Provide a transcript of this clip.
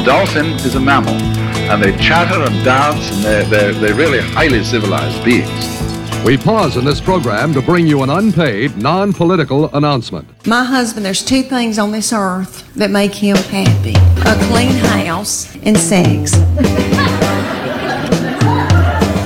dolphin is a mammal, and they chatter and dance, and they're really highly civilized beings. We pause in this program to bring you an unpaid, non-political announcement. My husband, there's two things on this earth that make him happy: a clean house and sex.